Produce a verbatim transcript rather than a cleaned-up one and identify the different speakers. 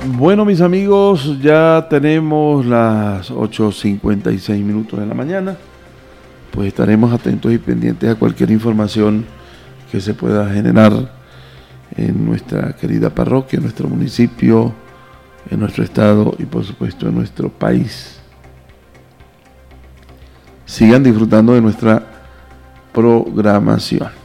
Speaker 1: Bueno, mis amigos, ya tenemos las ocho cincuenta y seis minutos de la mañana. Pues estaremos atentos y pendientes a cualquier información que se pueda generar en nuestra querida parroquia, en nuestro municipio, en nuestro estado y por supuesto en nuestro país. Sigan disfrutando de nuestra programación.